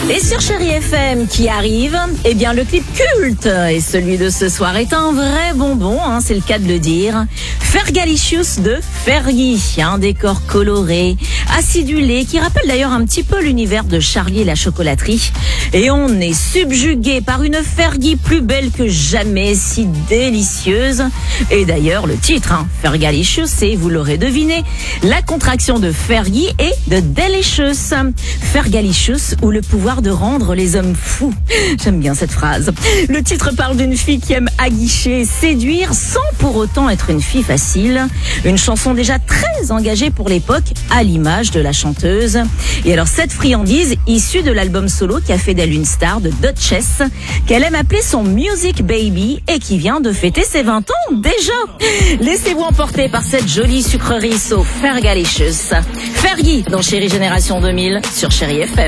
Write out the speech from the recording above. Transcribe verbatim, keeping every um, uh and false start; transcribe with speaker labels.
Speaker 1: Et sur Chérie F M qui arrive, eh bien le clip culte et celui de ce soir est un vrai bonbon, hein, c'est le cas de le dire. Fergalicious de Fergie, un décor coloré, acidulé, qui rappelle d'ailleurs un petit peu l'univers de Charlie et la chocolaterie. Et on est subjugué par une Fergie plus belle que jamais, si délicieuse. Et d'ailleurs le titre, hein, Fergalicious, c'est, vous l'aurez deviné, la contraction de Fergie et de Delicious. Fergalicious, ou le pouvoir de rendre les hommes fous. J'aime bien cette phrase. Le titre parle d'une fille qui aime aguicher, séduire, sans pour autant être une fille facile. Une chanson déjà très engagée pour l'époque, à l'image de la chanteuse. Et alors cette friandise, issue de l'album solo qui a fait d'elle une star de Duchess, qu'elle aime appeler son Music Baby et qui vient de fêter ses vingt ans déjà. Laissez-vous emporter par cette jolie sucrerie so Fergalicious. Fergie dans Chérie Génération deux mille sur Chérie F M.